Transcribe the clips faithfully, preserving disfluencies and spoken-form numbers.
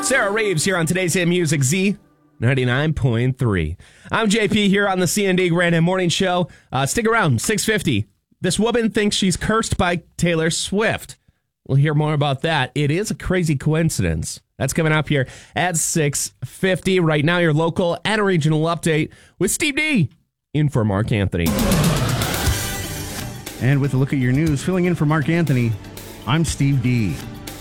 Sarah Reeves here on Today's Hit Music Z ninety-nine point three. I'm J P here on the C and D Grand Am Morning Show. Uh, stick around, six fifty. This woman thinks she's cursed by Taylor Swift. We'll hear more about that. It is a crazy coincidence. That's coming up here at six fifty. Right now, your local and regional update with Steve D. In for Mark Anthony. And with a look at your news, filling in for Mark Anthony, I'm Steve D.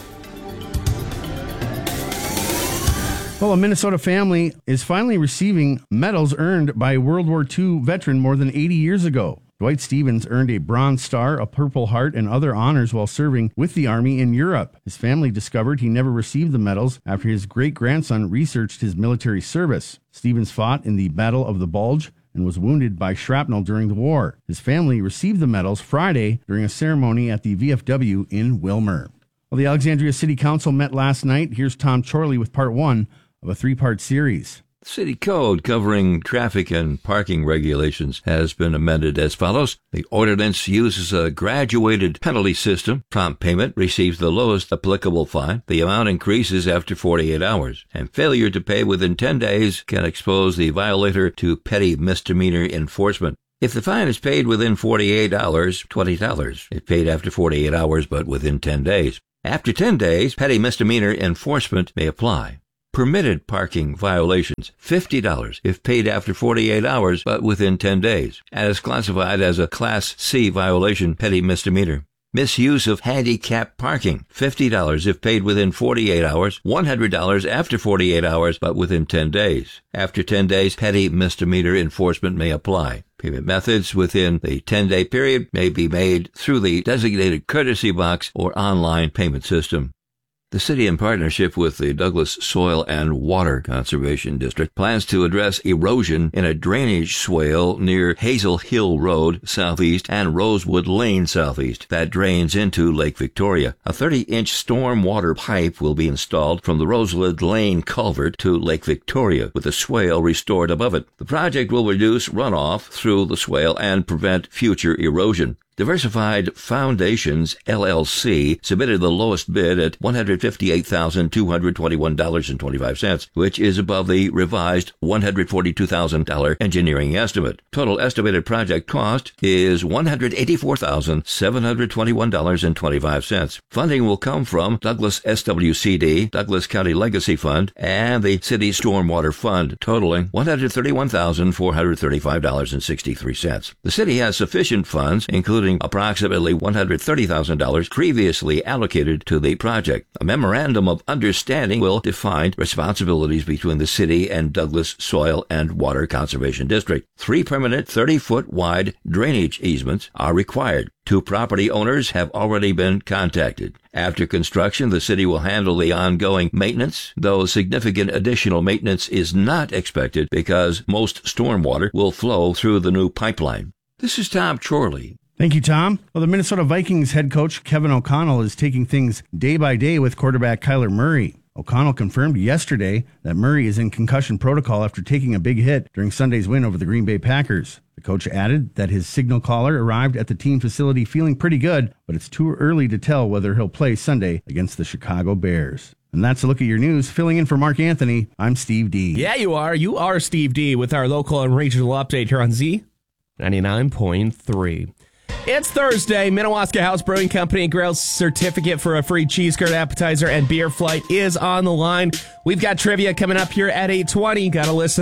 Well, a Minnesota family is finally receiving medals earned by a World War Two veteran more than eighty years ago. Dwight Stevens earned a Bronze Star, a Purple Heart, and other honors while serving with the Army in Europe. His family discovered he never received the medals after his great-grandson researched his military service. Stevens fought in the Battle of the Bulge and was wounded by shrapnel during the war. His family received the medals Friday during a ceremony at the V F W in Wilmer. Well, the Alexandria City Council met last night. Here's Tom Chorley with part one of a three-part series. City code covering traffic and parking regulations has been amended as follows. The ordinance uses a graduated penalty system. Prompt payment receives the lowest applicable fine. The amount increases after forty-eight hours. And failure to pay within ten days can expose the violator to petty misdemeanor enforcement. If the fine is paid within forty-eight hours, twenty dollars. If paid after forty-eight hours but within ten days. After ten days, petty misdemeanor enforcement may apply. Permitted parking violations, fifty dollars if paid after forty-eight hours but within ten days, and is classified as a Class C violation, petty misdemeanor. Misuse of handicap parking, fifty dollars if paid within forty-eight hours, one hundred dollars after forty-eight hours but within ten days. After ten days, petty misdemeanor enforcement may apply. Payment methods within the ten-day period may be made through the designated courtesy box or online payment system. The city, in partnership with the Douglas Soil and Water Conservation District, plans to address erosion in a drainage swale near Hazel Hill Road southeast and Rosewood Lane southeast that drains into Lake Victoria. A thirty-inch storm water pipe will be installed from the Rosewood Lane culvert to Lake Victoria, with a swale restored above it. The project will reduce runoff through the swale and prevent future erosion. Diversified Foundations, L L C, submitted the lowest bid at one hundred fifty-eight thousand two hundred twenty-one dollars and twenty-five cents, which is above the revised one hundred forty-two thousand dollars engineering estimate. Total estimated project cost is one hundred eighty-four thousand seven hundred twenty-one dollars and twenty-five cents. Funding will come from Douglas S W C D, Douglas County Legacy Fund, and the City Stormwater Fund, totaling one hundred thirty-one thousand four hundred thirty-five dollars and sixty-three cents. The city has sufficient funds, including approximately one hundred thirty thousand dollars previously allocated to the project. A memorandum of understanding will define responsibilities between the city and Douglas Soil and Water Conservation District. Three permanent thirty-foot wide drainage easements are required. Two property owners have already been contacted. After construction, the city will handle the ongoing maintenance, though significant additional maintenance is not expected because most stormwater will flow through the new pipeline. This is Tom Chorley. Thank you, Tom. Well, the Minnesota Vikings head coach Kevin O'Connell is taking things day by day with quarterback Kyler Murray. O'Connell confirmed yesterday that Murray is in concussion protocol after taking a big hit during Sunday's win over the Green Bay Packers. The coach added that his signal caller arrived at the team facility feeling pretty good, but it's too early to tell whether he'll play Sunday against the Chicago Bears. And that's a look at your news. Filling in for Mark Anthony, I'm Steve D. Yeah, you are. You are Steve D with our local and regional update here on Z ninety-nine point three. It's Thursday. Minnewaska House Brewing Company Grill's certificate for a free cheese curd appetizer and beer flight is on the line. We've got trivia coming up here at eight twenty. Got to listen.